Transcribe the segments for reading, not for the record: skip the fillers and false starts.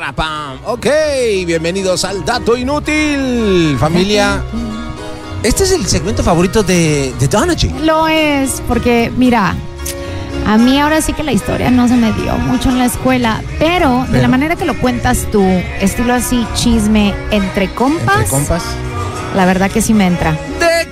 Parapam. Ok, bienvenidos al Dato Inútil, familia. Este es el segmento favorito de Donna G. Lo es, porque mira, a mí ahora sí que la historia no se me dio mucho en la escuela, pero de la manera que lo cuentas tú, estilo así, chisme entre compas. ¿Entre compas? La verdad que sí me entra. De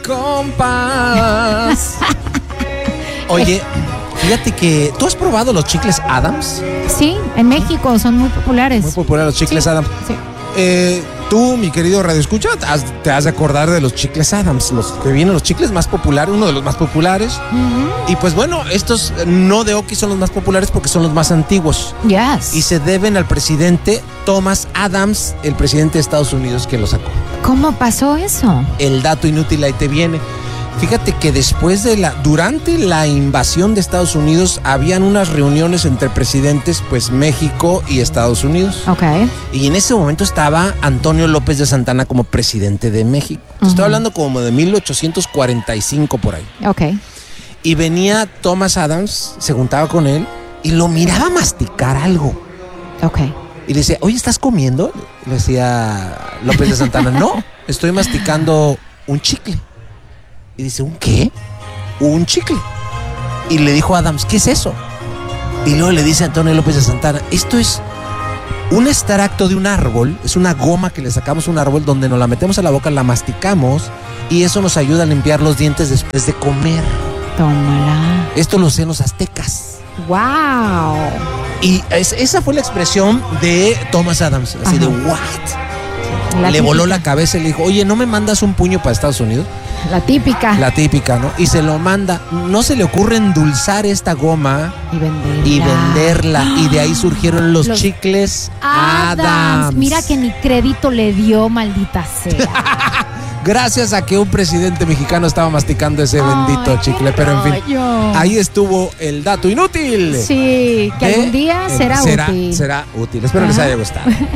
compas. Oye, fíjate que ¿tú has probado los chicles Adams? Sí, en México son muy populares. Muy populares los chicles Sí, Adams. sí. Tú, mi querido radioescucha, te has de acordar de los chicles Adams, los que vienen, los chicles más populares, uno de los más populares. Y pues bueno, estos no de Oki son los más populares porque son los más antiguos. Yes. Y se deben al presidente Thomas Adams, el presidente de Estados Unidos, que lo sacó. ¿Cómo pasó eso? El dato inútil ahí te viene. Fíjate que durante la invasión de Estados Unidos, habían unas reuniones entre presidentes, pues México y Estados Unidos. Ok. Y en ese momento estaba Antonio López de Santana como presidente de México. Estoy hablando como de 1845 por ahí. Ok. Y venía Thomas Adams, se juntaba con él y lo miraba masticar algo. Ok. Y le decía, oye, ¿estás comiendo? Le decía López de Santana, no, estoy masticando un chicle. Y dice, ¿un qué? Un chicle. Y le dijo a Adams, ¿qué es eso? Y luego le dice a Antonio López de Santana, esto es un extracto de un árbol, es una goma que le sacamos a un árbol donde nos la metemos a la boca, la masticamos y eso nos ayuda a limpiar los dientes después de comer. Tómala. Esto lo hacían los aztecas. Wow. Y esa fue la expresión de Thomas Adams, así de, ¿what? Le voló la cabeza y le dijo, oye, ¿no me mandas un puño para Estados Unidos? La típica. La típica, ¿no? Y se lo manda. No se le ocurre endulzar esta goma Y venderla. Y de ahí surgieron los chicles Adams. Mira que ni crédito le dio, maldita sea. Gracias a que un presidente mexicano estaba masticando ese bendito chicle. Pero en fin, ahí estuvo el dato inútil. Sí, que algún día será útil. Será útil. Espero les haya gustado.